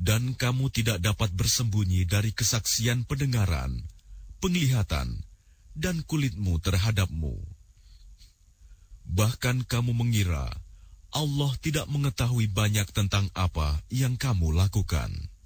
Dan kamu tidak dapat bersembunyi dari kesaksian pendengaran, penglihatan, dan kulitmu terhadapmu. Bahkan kamu mengira Allah tidak mengetahui banyak tentang apa yang kamu lakukan.